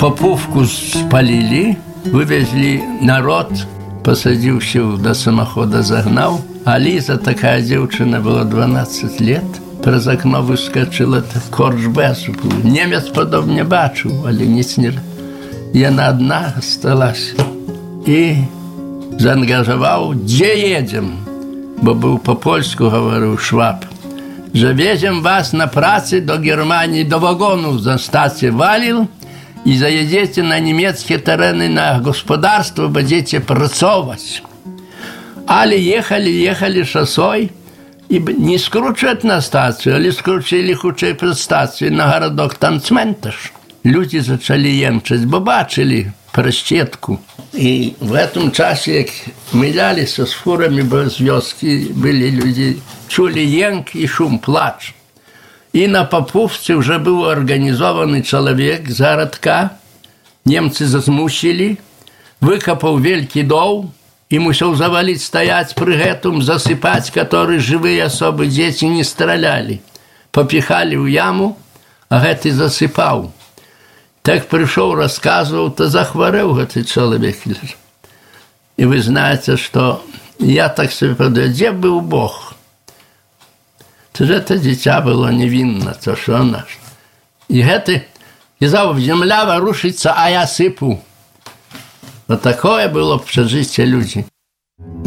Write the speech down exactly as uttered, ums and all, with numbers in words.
Попувку спалили, вывезли народ, посадил все до самохода, загнал. А Лиза, такая девчина, была дванадцать лет, през окно выскочила, корч без был. Немец подоб не бачил, але nic не... И она одна осталась. И заангажировал, где едем, бо был по-польску, говорил Шваб. Завезем вас на працы до Германии, до вагонов за стацию валил, и заедете на немецкие терены на господарство, будете працовать. Але ехали, ехали шосой, и не скручивают на стацию, але скручили хутчэй пред стацию на городок там цментаж. Люди зачали емчаць, бо бачили прощетку. И в этом часе, как милялись с фурами без вёски, были люди, чули енк и шум, плач. И на Попувці уже был организованный человек з городка. Немцы зазмусили, выкопал велькі дол и мусил завалить, стоять при гэтым, засыпать, которые живые особы дети не стреляли. Попихали в яму, а гэты засыпал. Так пришел, рассказывал, то захворел этот человек. И вы знаете, что я так себе подумал, где был Бог? То же это дитя было невинно, то что оно. И это, сказал, земля ворушится, а я сыпу. Вот такое было общежитие людей.